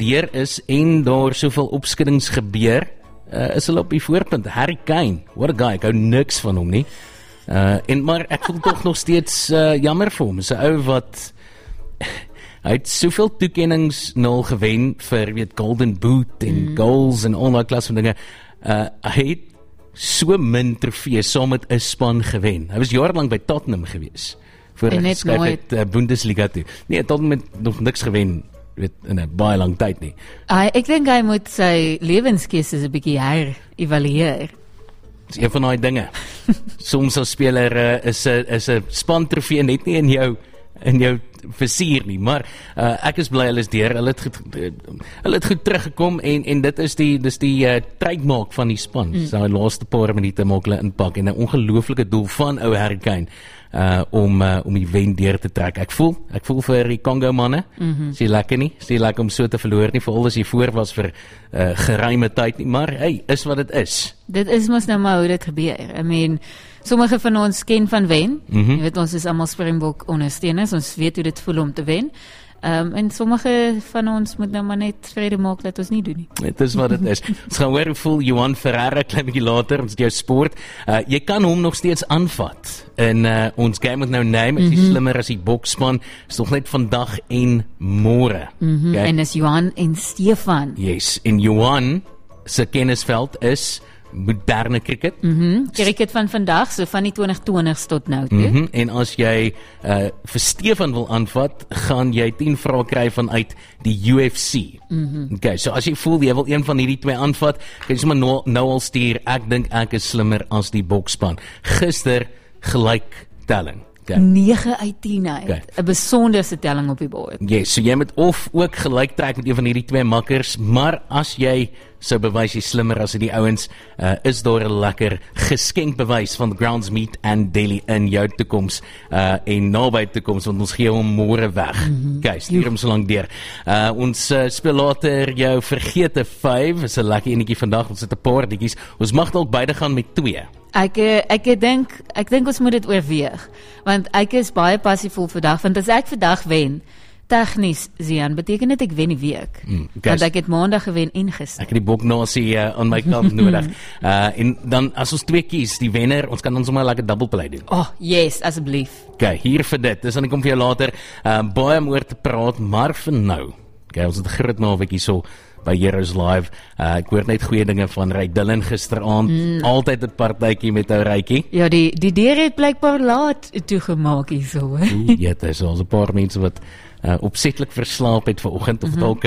deur is en daar soveel opskuddings gebeur, is hulle op die voorpunt. Harry Kane, what a guy, ek hou niks van hom nie. Maar ek voel toch nog steeds jammer vir hom. Is 'n ou wat hy het soveel toekennings nul gewen vir Golden Boot en goals en al daai klas van dinge. Hy het so min trofees saam met 'n span gewen. Hy was jarelang by Tottenham gewees voor hy geskryf het Bundesliga toe. Nee, Tottenham het nog niks gewen in 'n baie lang tyd nie. Ek dink hy moet sy lewenskeuses 'n bietjie her-evalueer. Dis een van daai dinge. Soms as speler is 'n spantrofee net nie in jou versier nie, maar ek is bly hulle is deur. Hulle het goed teruggekom en dit is die trademark van die span. So die laaste paar minute maak hulle inpak en 'n ongelooflike doel van ou Harry Kane om die wen deur te trek. Ek voel vir die Congo manne. Is nie lekker nie. Is nie lekker om so te verloor nie, veral as jy voor was vir geruime tyd nie, maar hey, is wat dit is. Dit is mos nou maar hoe dit gebeur. I mean, sommige van ons ken van wen. Jy weet, ons is almal Springbok ondersteuners, ons weet hoe dit voel om te wen. En sommige van ons moet nou maar net vrede maak dat ons nie doen nie. Dit is wat dit is. Ons gaan hoor hoe voel Johan Ferreira klein bietjie later, ons jou sport. Jy kan hom nog steeds aanvat in ons Game with No Name, is slimmer as die boksspan, is nog net vandag en môre. Okay? En is Johan en Stefan. Yes, en Johan se kennisveld is moderne cricket. Cricket van vandag, so van die 2020s tot nou toe. En as jy vir Stefan wil aanvat, gaan jy 10 vrae kry vanuit die UFC. Okay, so as jy voel jy wil een van hierdie twee aanvat, kan jy sommer nou al stuur, ek dink ek is slimmer as die boksspan. Gister gelyktelling. 9 uit 10 uit. 'n besonderse telling op die bord. Yes, so jy moet of ook gelyk trek met een van hierdie twee makkers, maar as jy sou bewys jy slimmer as die ouens, is daar 'n lekker geskenkbewys van Groundsmeet and Deli in jou toekoms en naby toekoms, want ons gee hom môre weg. Okay, stuur hom so lank deur. Ons speel later jou vergete 5, is 'n lekker enetjie vandag, ons het 'n paar dingetjies. Ons mag dalk beide gaan met 2. Ek dink ons moet dit oorweeg, want ek is baie passievol vandag, want as ek vandag wen, tegnies, Zian, beteken dit ek wen die week. Want ek het maandag gewen en gister. Ek het die boknasie aan my kant nodig. En dan, as ons 2 kies, die wenner, ons kan ons sommer lekker double play doen. Oh, yes, asseblief. Okay, hier vir dit. Dis dan ek kom vir jou later. Baie om oor te praat, maar vir nou. Okay, ons het 'n groot naweek hierso by Heroes Live. Ek hoor net goeie dinge van Ray Dillon gisteraand. Altyd 'n partytjie met ou Rykie. Ja, die deur het blykbaar laat toegemaak hierso. Ja, dit is al 'n paar mense wat opsetlik verslaap het vanoggend of dalk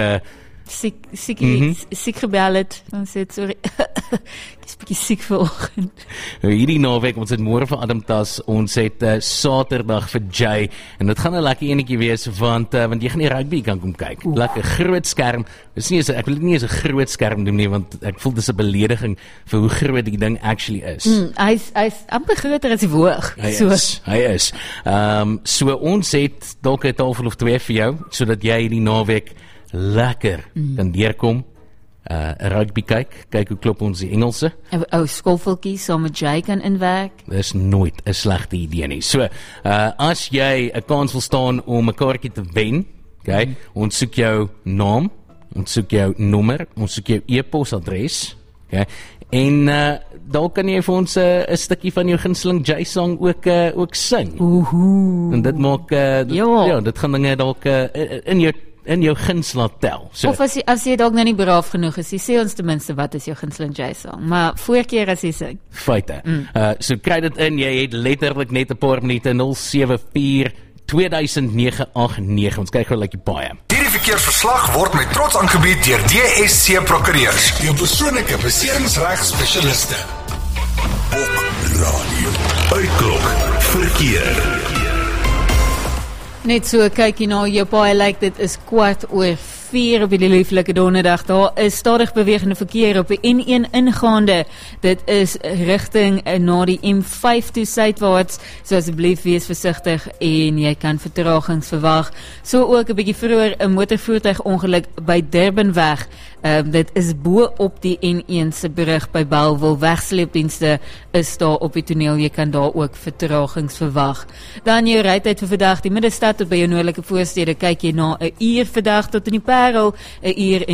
siek gebel het. Dan sê sorry. Ek is bietjie siek vanoggend. Hierdie naweek, ons het môre vir Adam Tas, ons het Saterdag vir Jay, en dit gaan 'n lekker enetjie wees, want jy gaan die rugby kan kom kyk. Lekker groot skerm. Ek wil dit nie as 'n groot skerm noem nie, want ek voel dis 'n belediging vir hoe groot die ding actually is. Hy's amper groter as die woog. Hy is. So ons het dalk 'n tafel of 2 vir jou, sodat jy hierdie naweek lekker kan deurkom. Rugby kyk hoe klop ons die Engelse. Ou skoffeltjies saam met Jay kan inwerk. Dis nooit 'n slegte idee nie. So, as jy 'n kans wil staan om 'n kaartjie te wen, okay, ons soek jou naam, ons soek jou nommer, ons soek jou e-posadres, okay, en dalk kan jy vir ons 'n stukkie van jou gunsteling Jay song ook sing. En dit maak ja, dit gaan dinge dalk in jou guns laat tel. So. Of as jy dalk nou nie braaf genoeg is, sê ons ten minste wat is jou gunsteling Jay song, maar voorkeer as jy sing. Feite. So kry dit in, jy het letterlik net 'n paar minute. 074 200989. Ons kyk gou like baie. Hierdie verkeersverslag word met trots aangebied deur DSC Prokureurs, jou persoonlike beserings-reg-spesialiste. Bok Radio. Uitklok verkeer. Net so kyk jy na jou paai, lyk dit is 4:15 op die lieflike donderdag. Daar is stadig bewegende verkeer op die N1 ingaande. Dit is rigting na die M5 toe suidwaarts. So asseblief wees versigtig en jy kan vertragings verwag. So ook 'n bietjie vroeër 'n motorvoertuigongeluk by Durbanweg Dit is bo op die N1 se brug by Bellville. Wegsleepdienste is daar op die toneel. Jy kan daar ook vertragings verwag. Dan jou rytyd vir vandag, die middestad tot by jou noordelike voorstede, kyk jy na 'n uur vandag tot in die Parel, 'n uur